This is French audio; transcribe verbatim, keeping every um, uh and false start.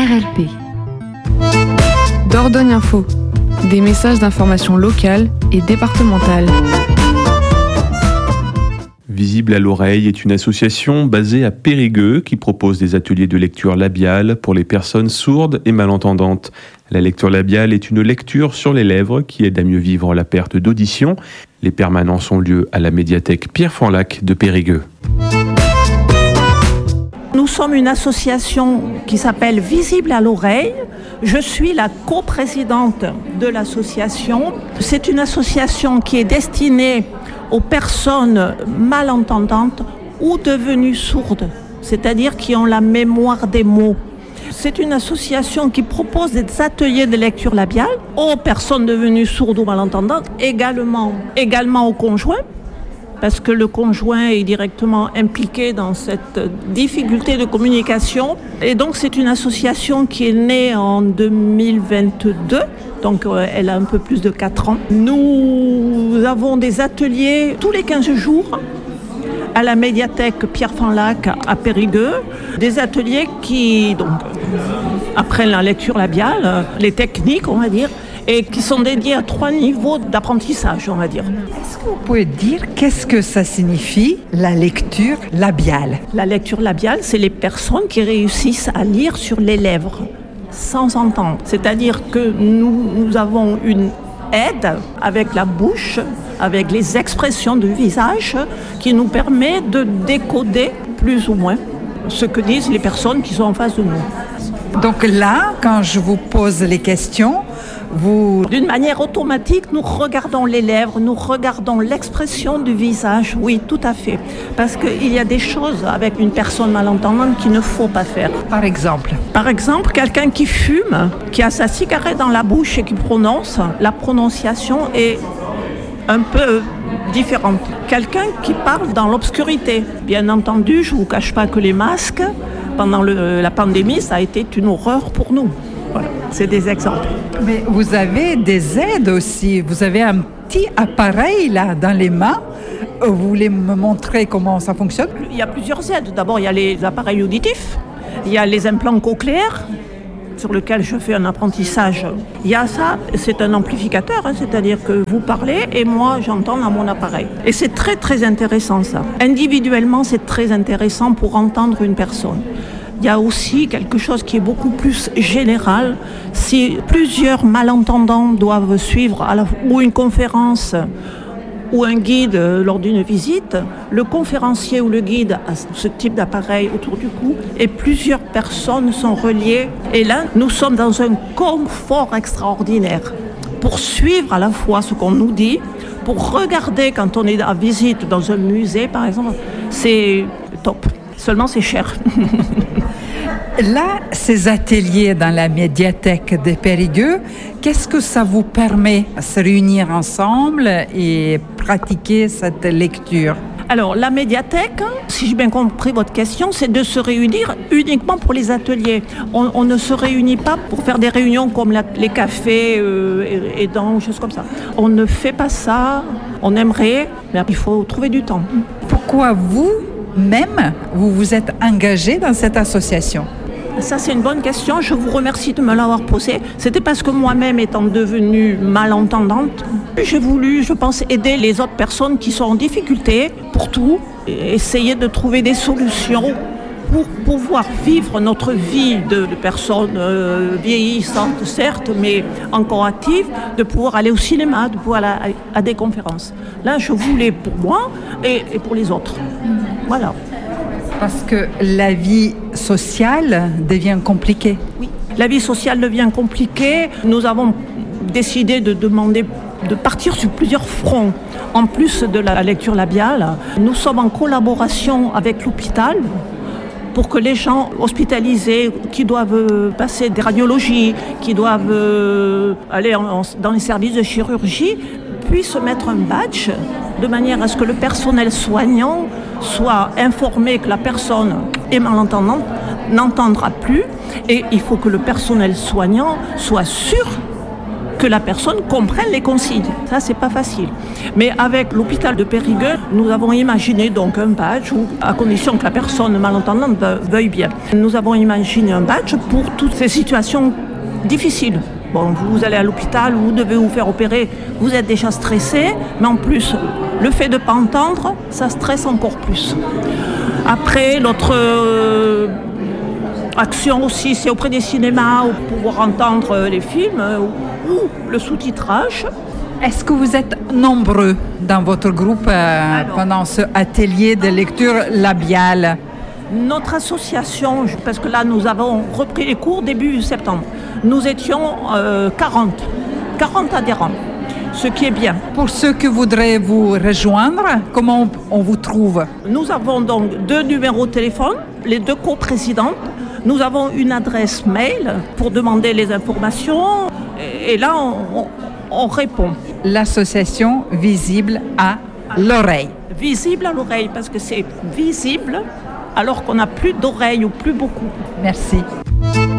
R L P. Dordogne Info, des messages d'information locale et départementale. Visible à l'oreille est une association basée à Périgueux qui propose des ateliers de lecture labiale pour les personnes sourdes et malentendantes. La lecture labiale est une lecture sur les lèvres qui aide à mieux vivre la perte d'audition. Les permanences ont lieu à la médiathèque Pierre Fanlac de Périgueux. Nous sommes une association qui s'appelle Visible à l'oreille. Je suis la coprésidente de l'association. C'est une association qui est destinée aux personnes malentendantes ou devenues sourdes, c'est-à-dire qui ont la mémoire des mots. C'est une association qui propose des ateliers de lecture labiale aux personnes devenues sourdes ou malentendantes, également, également aux conjoints, parce que le conjoint est directement impliqué dans cette difficulté de communication. Et donc c'est une association qui est née en deux mille vingt-deux, donc elle a un peu plus de quatre ans. Nous avons des ateliers tous les quinze jours à la médiathèque Pierre Fanlac à Périgueux, des ateliers qui donc, apprennent la lecture labiale, les techniques on va dire, et qui sont dédiés à trois niveaux d'apprentissage, on va dire. Est-ce que vous pouvez dire qu'est-ce que ça signifie, la lecture labiale ? La lecture labiale, c'est les personnes qui réussissent à lire sur les lèvres, sans entendre. C'est-à-dire que nous, nous avons une aide avec la bouche, avec les expressions du visage, qui nous permet de décoder plus ou moins ce que disent les personnes qui sont en face de nous. Donc là, quand je vous pose les questions, vous... D'une manière automatique, nous regardons les lèvres, nous regardons l'expression du visage. Oui, tout à fait. Parce qu'il y a des choses avec une personne malentendante qu'il ne faut pas faire. Par exemple Par exemple, quelqu'un qui fume, qui a sa cigarette dans la bouche et qui prononce, la prononciation est un peu différente. Quelqu'un qui parle dans l'obscurité. Bien entendu, je ne vous cache pas que les masques, pendant le, la pandémie, ça a été une horreur pour nous. Voilà, c'est des exemples. Mais vous avez des aides aussi. Vous avez un petit appareil là dans les mains. Vous voulez me montrer comment ça fonctionne ? Il y a plusieurs aides. D'abord, il y a les appareils auditifs. Il y a les implants cochléaires sur lesquels je fais un apprentissage. Il y a ça, c'est un amplificateur, hein, c'est-à-dire que vous parlez et moi j'entends dans mon appareil. Et c'est très très intéressant ça. Individuellement, c'est très intéressant pour entendre une personne. Il y a aussi quelque chose qui est beaucoup plus général. Si plusieurs malentendants doivent suivre à la, ou une conférence ou un guide lors d'une visite, le conférencier ou le guide a ce type d'appareil autour du cou et plusieurs personnes sont reliées. Et là, nous sommes dans un confort extraordinaire pour suivre à la fois ce qu'on nous dit, pour regarder quand on est à visite dans un musée, par exemple, c'est top. Seulement, c'est cher. Là, ces ateliers dans la médiathèque de Périgueux, qu'est-ce que ça vous permet de se réunir ensemble et pratiquer cette lecture ? Alors, la médiathèque, si j'ai bien compris votre question, c'est de se réunir uniquement pour les ateliers. On, on ne se réunit pas pour faire des réunions comme la, les cafés euh, et, et dans choses comme ça. On ne fait pas ça, on aimerait, mais il faut trouver du temps. Pourquoi vous même, vous vous êtes engagé dans cette association ? Ça, c'est une bonne question. Je vous remercie de me l'avoir posée. C'était parce que moi-même, étant devenue malentendante, j'ai voulu, je pense, aider les autres personnes qui sont en difficulté pour tout, et essayer de trouver des solutions pour pouvoir vivre notre vie de, de personnes euh, vieillissantes, certes, mais encore actives, de pouvoir aller au cinéma, de pouvoir aller à, à des conférences. Là, je voulais pour moi et, et pour les autres. Voilà. Parce que la vie sociale devient compliquée. Oui, la vie sociale devient compliquée. Nous avons décidé de demander de partir sur plusieurs fronts. En plus de la lecture labiale, nous sommes en collaboration avec l'hôpital pour que les gens hospitalisés qui doivent passer des radiologies, qui doivent aller en, en, dans les services de chirurgie, puissent mettre un badge de manière à ce que le personnel soignant soit informé que la personne est malentendante, n'entendra plus, et il faut que le personnel soignant soit sûr que la personne comprenne les consignes. Ça, c'est pas facile. Mais avec l'hôpital de Périgueux, nous avons imaginé donc un badge, où, à condition que la personne malentendante veuille bien. Nous avons imaginé un badge pour toutes ces situations difficiles. Bon, vous allez à l'hôpital, vous devez vous faire opérer, vous êtes déjà stressé, mais en plus, le fait de ne pas entendre, ça stresse encore plus. Après, notre euh, action aussi, c'est auprès des cinémas, pour pouvoir entendre les films euh, ou le sous-titrage. Est-ce que vous êtes nombreux dans votre groupe euh, pendant ce atelier de lecture labiale? Notre association, parce que là nous avons repris les cours début septembre, nous étions euh, quarante, quarante adhérents, ce qui est bien. Pour ceux qui voudraient vous rejoindre, comment on vous trouve? Nous avons donc deux numéros de téléphone, les deux coprésidentes. Nous avons une adresse mail pour demander les informations et là on, on, on répond. L'association Visible à l'oreille. Visible à l'oreille parce que c'est visible alors qu'on n'a plus d'oreilles ou plus beaucoup. Merci.